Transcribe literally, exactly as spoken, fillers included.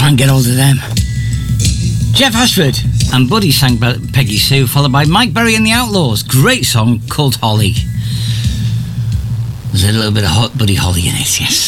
try and get hold of them. Jeff Ashford and Buddy sang Peggy Sue, followed by Mike Berry and the Outlaws. Great song called Holly. There's a little bit of hot Buddy Holly in it, yes.